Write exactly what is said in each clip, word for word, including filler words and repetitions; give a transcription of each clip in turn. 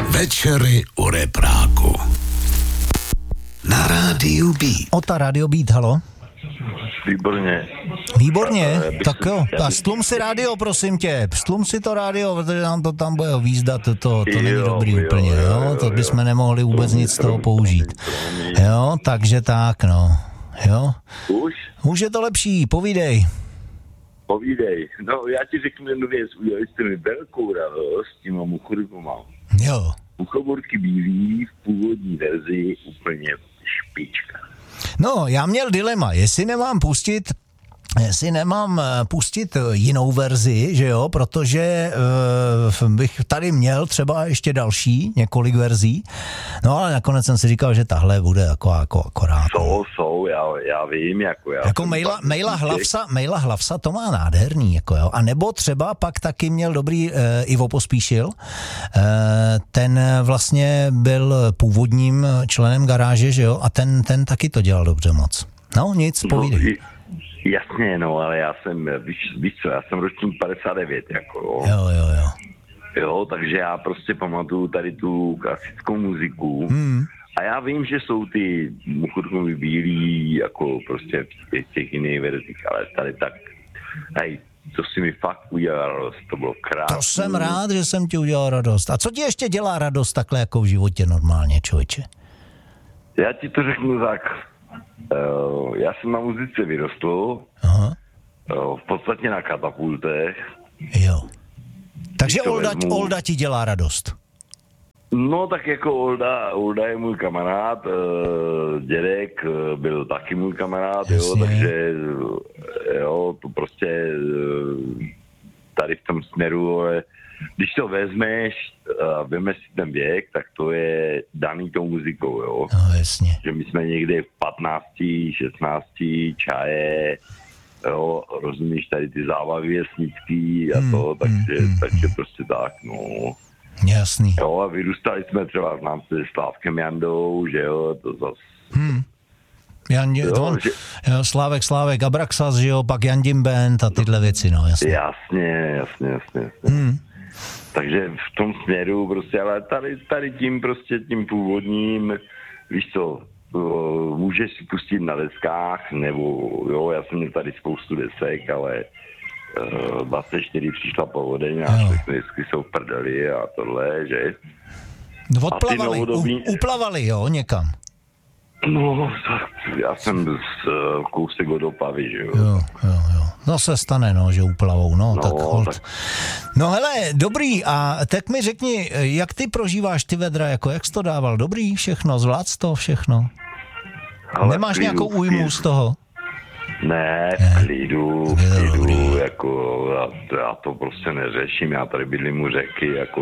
Večery u repráku. Na rádiu Beat. Ota rádio Beat, halo? Výborně. Výborně, tak jo, a stlum si rádio, prosím tě, stlum si to rádio, protože nám to tam bude výzdat, to, to, to není dobrý jo, úplně, jo, jo, jo to bychom nemohli vůbec nic z toho použít. Jo, takže tak, no, jo. Už? Už je to lepší, povídej. Povídej, no já ti řeknu jednu věc, udělali jste mi velkou radost s těma muchurkama. Jo. Muchoburky bílý v původní verzi úplně špička. No, já měl dilema, jestli nemám pustit, jestli nemám pustit jinou verzi, že jo, protože uh, bych tady měl třeba ještě další, několik verzí, no ale nakonec jsem si říkal, že tahle bude jako, jako akorát. Jsou, jsou, já, já vím, jako já. Jako Mejla, Mejla, Hlavsa, Mejla Hlavsa to má nádherný, jako jo, a nebo třeba pak taky měl dobrý uh, Ivo Pospíšil, uh, ten vlastně byl původním členem Garáže, že jo, a ten, ten taky to dělal dobře moc. No nic, povídej. No, jasně, no, ale já jsem, víš, víš co, já jsem ročník padesát devět, jako jo. Jo, jo, jo. Jo, takže já prostě pamatuju tady tu klasickou muziku Hmm. a já vím, že jsou ty muchurkový bílí, jako prostě v těch jiných verzích, ale tady tak, hej, to si mi fakt udělal radost, to bylo krásné. To jsem rád, že jsem ti udělal radost. A co ti ještě dělá radost takhle jako v životě normálně, člověče? Já ti to řeknu tak, uh, já jsem na muzice vyrostl, Aha. Uh, v podstatě na katapultech. Jo. Takže Olda, vezmu... Olda ti dělá radost. No tak jako Olda, Olda je můj kamarád, uh, dědek uh, byl taky můj kamarád, jo, takže uh, jo, to prostě uh, tady v tom směru, ale když to vezmeš a uh, vezmeš si ten věk, tak to je daný tou muzikou, jo. No jasně. Že my jsme někde v patnácti, šestnácti, čaje, jo, rozumíš, tady ty zábavy vesnický a to, hmm, takže, hmm, takže prostě tak, no. Jasný. Jo, a vyrůstali jsme třeba znám se s Slávkem Jandou, že jo, to zas... Hmm. Jan, jo, on, že... jo, Slávek, Slávek, Abraxas, že jo, pak Jandim Band a tyhle věci, no, jasně. Jasně, jasně, jasně, jasně. Hmm. Takže v tom směru prostě, ale tady, tady tím prostě, tím původním, víš co, můžeš si pustit na deskách, nebo jo, já jsem měl tady spoustu desek, ale uh, dvacet čtyři přišla povodeň a všechny desky jsou v prdeli a tohle, že? No odplavali, novodobí... U, uplavali, jo, někam. No, já jsem z uh, kousek od Opavy, že jo. Jo, jo, jo. No se stane, no, že uplavou, no, no tak hold. Tak... No hele, dobrý, a tak mi řekni, jak ty prožíváš ty vedra, jako jak jsi to dával, dobrý všechno, zvlád to všechno? Ale nemáš klidu, nějakou újmu z toho? Ne, v klidu, v klidu, jako já, já to prostě neřeším, já tady bydlím u řeky, jako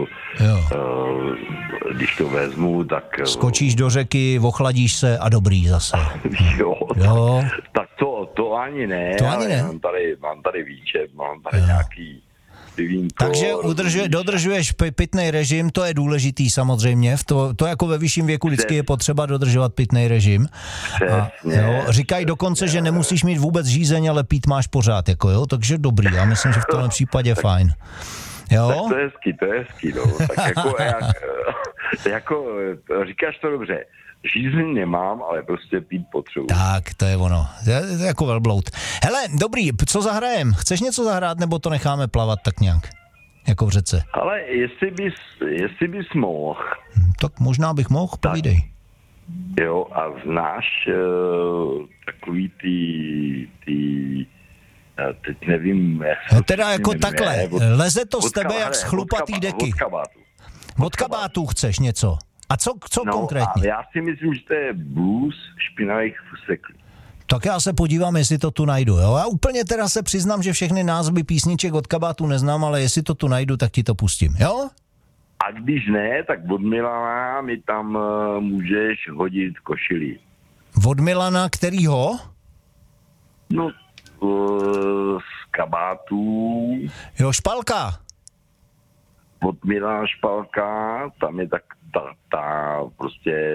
uh, když to vezmu, tak... Skočíš do řeky, ochladíš se a dobrý zase. jo, jo. Tak, tak to, to ani ne, to ani ne. Mám tady, mám tady výčep, mám tady jo. nějaký... Vínko, takže udržuje, dodržuješ pitný režim, to je důležitý samozřejmě, v to, to jako ve vyšším věku vždycky je potřeba dodržovat pitný režim. A, jo, říkají dokonce, že nemusíš mít vůbec žízeň, ale pít máš pořád, jako jo, takže dobrý, já myslím, že v tomhle případě fajn. Jo? Tak to je hezký, to je hezký, no. Tak jako, jak, jako, říkáš to dobře, žízeň nemám, ale prostě pít potřebuji. Tak, to je ono. To je, to je jako velbloud. Hele, dobrý, co zahrajem? Chceš něco zahrát, nebo to necháme plavat tak nějak? Jako v řece. Ale jestli bys, jestli bys mohl... Tak možná bych mohl, povídej. Jo, a znáš uh, takový ty... ty teď nevím, jak no teda jako takhle, od, leze to z tebe jak z chlupatý deky. Od kabátu. Od kabátu chceš něco? A co, co no, konkrétně? A já si myslím, že to je blues špinavých fuseklí. Tak já se podívám, jestli to tu najdu. Jo? Já úplně teda se přiznám, že všechny názvy písniček od kabátu neznám, ale jestli to tu najdu, tak ti to pustím. Jo? A když ne, tak od Milana mi tam uh, můžeš hodit košili. Od Milana kterýho? No, uh, z kabátů. Jo, Špalka. Od Milana Špalka, tam je tak ta, ta prostě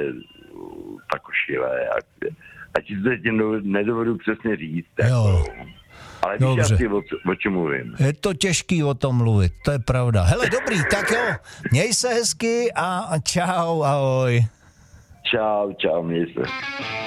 ta košile. A ti zde nedovedu přesně říct. Jako. A Ale víš Dobře. asi, o, o čem mluvím. Je to těžký o tom mluvit, to je pravda. Hele, dobrý, tak jo, měj se hezky a čau, ahoj. Čau, čau, měj se.